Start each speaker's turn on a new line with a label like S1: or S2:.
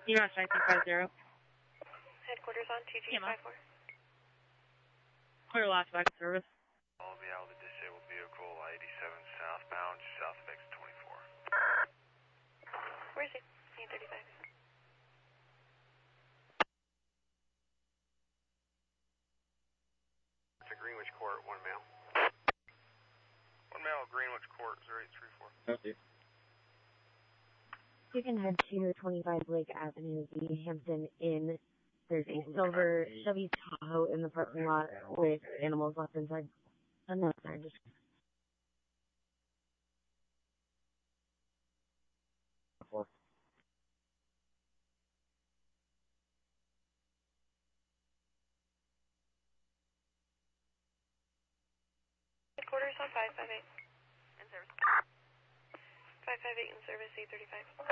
S1: Email 9250.
S2: Headquarters on TG54.
S1: Clear last back service.
S3: All be out of the disabled vehicle 87 southbound, south of exit 24.
S2: Where is he? 835.
S3: It's a Greenwich Court, 1 male. 1 male, Greenwich Court, 0834.
S1: Okay.
S4: You can head to 25 Lake Avenue, the Hampton Inn. There's a silver Chevy Tahoe in the parking lot with animals left inside. No, sorry, just...
S2: Headquarters on 558. In service. 558 in service, 835.